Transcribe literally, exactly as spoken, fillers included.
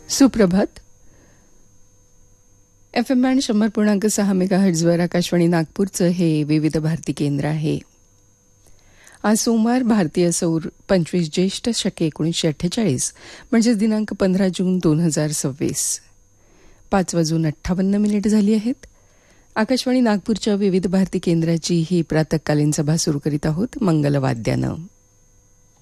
सुप्रभात. F M band शंभर पूर्णांक सहा मेगा हर्ट्झवर आकाशवाणी नागपूरचं हे विविध भारती केंद्र आहे. आज सोमवार, भारतीय सौर पंचवीस ज्येष्ठ शके एकोणीसशे अठ्ठेचाळीस म्हणजेच दिनांक पंधरा जून दोन हजार सव्वीस. पाच वाजून अठ्ठावन्न मिनिट झाली आहेत. आकाशवाणी नागपूरच्या विविध भारती केंद्राची ही प्रातःकालीन सभा सुरू करीत आहोत मंगलवाद्यानं.